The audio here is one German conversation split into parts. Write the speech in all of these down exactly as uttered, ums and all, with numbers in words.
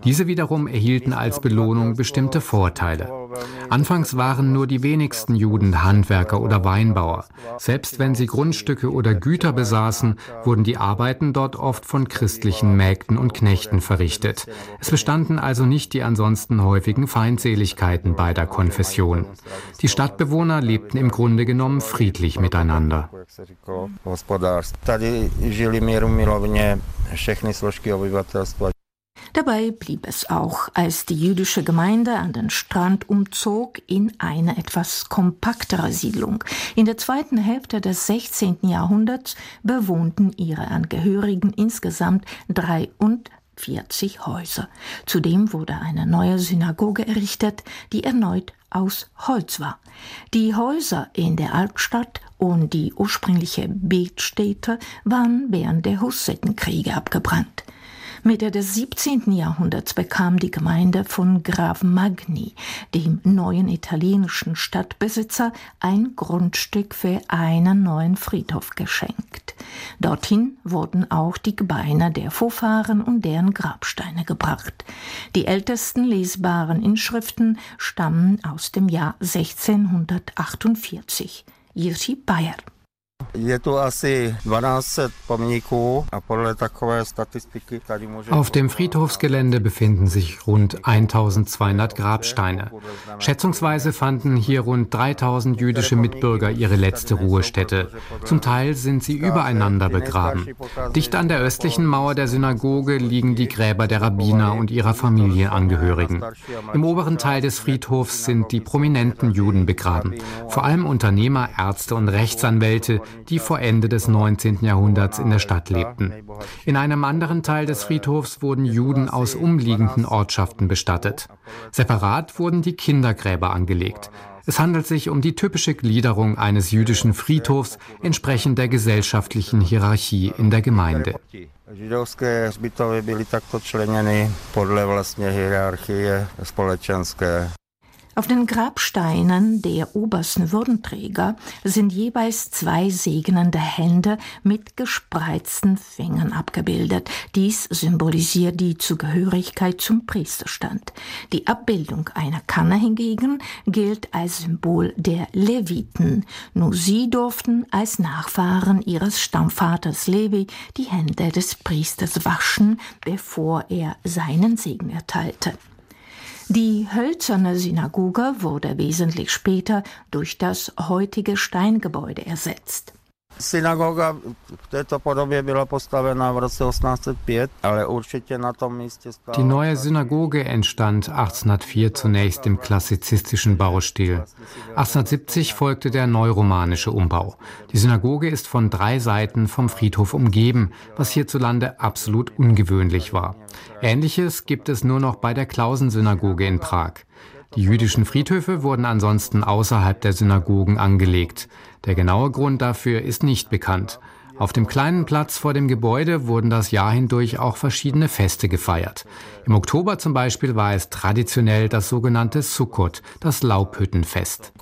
Diese wiederum erhielten als Belohnung bestimmte Vorteile. Anfangs waren nur die wenigsten Juden Handwerker oder Weinbauer. Selbst wenn sie Grundstücke oder Güter besaßen, wurden die Arbeiten dort oft von christlichen Mägden und Knechten verrichtet. Es bestanden also nicht die ansonsten häufigen Feindseligkeiten beider Konfessionen. Die Stadtbewohner lebten im Grunde genommen friedlich miteinander. Dabei blieb es auch, als die jüdische Gemeinde an den Strand umzog, in eine etwas kompaktere Siedlung. In der zweiten Hälfte des sechzehnten Jahrhunderts bewohnten ihre Angehörigen insgesamt dreiundvierzig Häuser. Zudem wurde eine neue Synagoge errichtet, die erneut aus Holz war. Die Häuser in der Altstadt und die ursprüngliche Betstätte waren während der Hussitenkriege abgebrannt. Mitte des siebzehnten Jahrhunderts bekam die Gemeinde von Graf Magni, dem neuen italienischen Stadtbesitzer, ein Grundstück für einen neuen Friedhof geschenkt. Dorthin wurden auch die Gebeine der Vorfahren und deren Grabsteine gebracht. Die ältesten lesbaren Inschriften stammen aus dem Jahr sechzehnhundertachtundvierzig. Jiří Bayer. Auf dem Friedhofsgelände befinden sich rund eintausendzweihundert Grabsteine. Schätzungsweise fanden hier rund dreitausend jüdische Mitbürger ihre letzte Ruhestätte. Zum Teil sind sie übereinander begraben. Dicht an der östlichen Mauer der Synagoge liegen die Gräber der Rabbiner und ihrer Familienangehörigen. Im oberen Teil des Friedhofs sind die prominenten Juden begraben, vor allem Unternehmer, Ärzte und Rechtsanwälte, die vor Ende des neunzehnten Jahrhunderts in der Stadt lebten. In einem anderen Teil des Friedhofs wurden Juden aus umliegenden Ortschaften bestattet. Separat wurden die Kindergräber angelegt. Es handelt sich um die typische Gliederung eines jüdischen Friedhofs entsprechend der gesellschaftlichen Hierarchie in der Gemeinde. Židovské hřbitovy byly takto členěny podle vlastně hierarchie společenské. Auf den Grabsteinen der obersten Würdenträger sind jeweils zwei segnende Hände mit gespreizten Fingern abgebildet. Dies symbolisiert die Zugehörigkeit zum Priesterstand. Die Abbildung einer Kanne hingegen gilt als Symbol der Leviten. Nur sie durften als Nachfahren ihres Stammvaters Levi die Hände des Priesters waschen, bevor er seinen Segen erteilte. Die hölzerne Synagoge wurde wesentlich später durch das heutige Steingebäude ersetzt. Synagoga v této podobě byla postavena v roce osmnáct set pět, ale určitě na tom místě stála. Die neue Synagoge entstand achtzehnhundertvier zunächst im klassizistischen Baustil. achtzehnhundertsiebzig folgte der neuromanische Umbau. Die Synagoge ist von drei Seiten vom Friedhof umgeben, was hierzulande absolut ungewöhnlich war. Ähnliches gibt es nur noch bei der Klausensynagoge in Prag. Die jüdischen Friedhöfe wurden ansonsten außerhalb der Synagogen angelegt. Der genaue Grund dafür ist nicht bekannt. Auf dem kleinen Platz vor dem Gebäude wurden das Jahr hindurch auch verschiedene Feste gefeiert. Im Oktober zum Beispiel war es traditionell das sogenannte Sukkot, das Laubhüttenfest.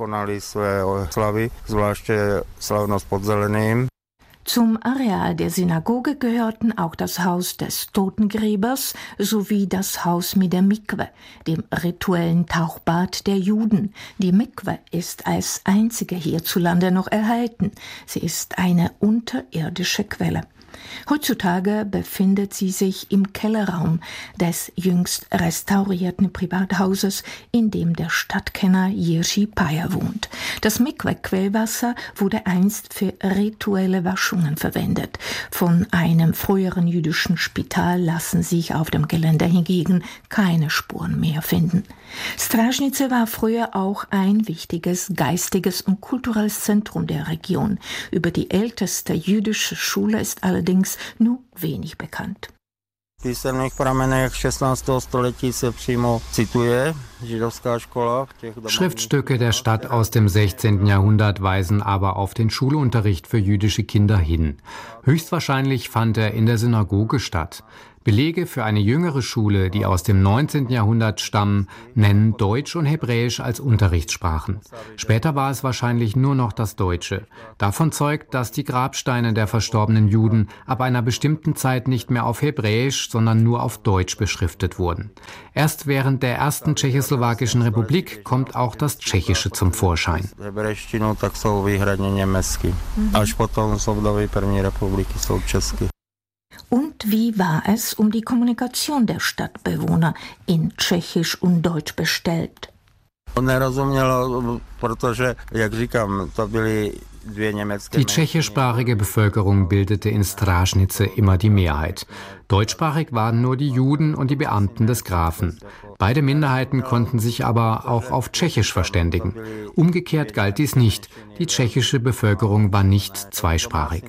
Zum Areal der Synagoge gehörten auch das Haus des Totengräbers sowie das Haus mit der Mikwe, dem rituellen Tauchbad der Juden. Die Mikwe ist als einzige hierzulande noch erhalten. Sie ist eine unterirdische Quelle. Heutzutage befindet sie sich im Kellerraum des jüngst restaurierten Privathauses, in dem der Stadtkenner Jiří Bayer wohnt. Das Mikwe-Quellwasser wurde einst für rituelle Waschungen verwendet. Von einem früheren jüdischen Spital lassen sich auf dem Gelände hingegen keine Spuren mehr finden. Stražnice war früher auch ein wichtiges geistiges und kulturelles Zentrum der Region. Über die älteste jüdische Schule ist allerdings nur wenig bekannt. V písemných pramenech šestnáctého století se přímo cituje židovská škola. Schriftstücke der Stadt aus dem sechzehnten Jahrhundert weisen aber auf den Schulunterricht für jüdische Kinder hin. Höchstwahrscheinlich fand er in der Synagoge statt. Belege für eine jüngere Schule, die aus dem neunzehnten Jahrhundert stammen, nennen Deutsch und Hebräisch als Unterrichtssprachen. Später war es wahrscheinlich nur noch das Deutsche. Davon zeugt, dass die Grabsteine der verstorbenen Juden ab einer bestimmten Zeit nicht mehr auf Hebräisch, sondern nur auf Deutsch beschriftet wurden. Erst während der ersten tschechoslowakischen Republik kommt auch das Tschechische zum Vorschein. Und wie war es um die Kommunikation der Stadtbewohner in Tschechisch und Deutsch bestellt? Die tschechischsprachige Bevölkerung bildete in Strážnice immer die Mehrheit. Deutschsprachig waren nur die Juden und die Beamten des Grafen. Beide Minderheiten konnten sich aber auch auf Tschechisch verständigen. Umgekehrt galt dies nicht. Die tschechische Bevölkerung war nicht zweisprachig.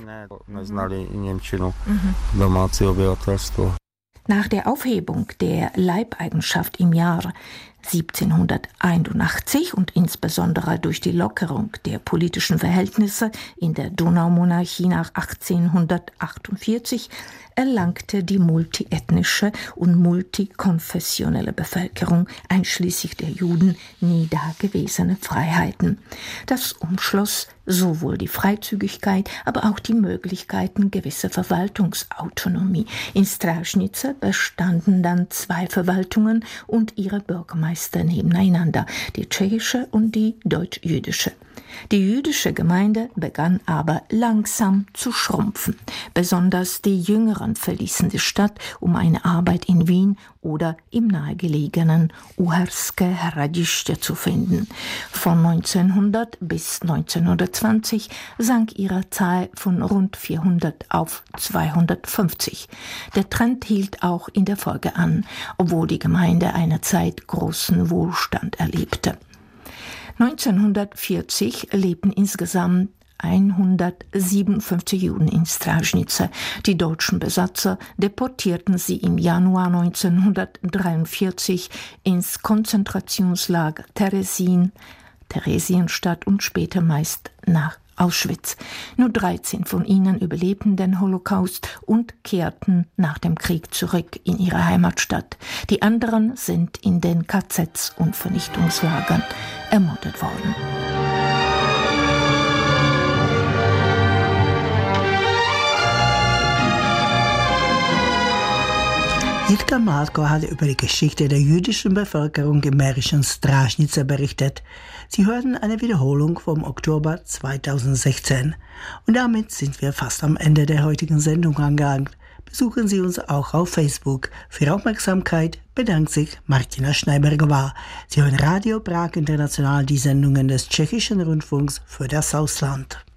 Nach der Aufhebung der Leibeigenschaft im Jahr siebzehnhunderteinundachtzig und insbesondere durch die Lockerung der politischen Verhältnisse in der Donaumonarchie nach achtzehnhundertachtundvierzig erlangte die multiethnische und multikonfessionelle Bevölkerung, einschließlich der Juden, nie dagewesene Freiheiten. Das umschloss sowohl die Freizügigkeit, aber auch die Möglichkeiten gewisser Verwaltungsautonomie. In Strážnice bestanden dann zwei Verwaltungen und ihre Bürgermeister nebeneinander, die tschechische und die deutsch-jüdische. Die jüdische Gemeinde begann aber langsam zu schrumpfen. Besonders die Jüngeren verließen die Stadt, um eine Arbeit in Wien oder im nahegelegenen Uherské Hradiště zu finden. Von neunzehnhundert bis neunzehnhundertzwanzig sank ihre Zahl von rund vierhundert auf zweihundertfünfzig. Der Trend hielt auch in der Folge an, obwohl die Gemeinde eine Zeit großen Wohlstand erlebte. neunzehnhundertvierzig lebten insgesamt hundertsiebenundfünfzig Juden in Strážnice. Die deutschen Besatzer deportierten sie im Januar neunzehnhundertdreiundvierzig ins Konzentrationslager Terezin, Theresienstadt und später meist nach Auschwitz. Nur dreizehn von ihnen überlebten den Holocaust und kehrten nach dem Krieg zurück in ihre Heimatstadt. Die anderen sind in den K Zs und Vernichtungslagern ermordet worden. Jitka Mládková hat über die Geschichte der jüdischen Bevölkerung im mährischen Strážnice berichtet. Sie hörten eine Wiederholung vom Oktober zweitausendsechzehn. Und damit sind wir fast am Ende der heutigen Sendung angelangt. Besuchen Sie uns auch auf Facebook. Für Aufmerksamkeit bedankt sich Martina Schneibergová. Sie hören Radio Prag International, die Sendungen des Tschechischen Rundfunks für das Ausland.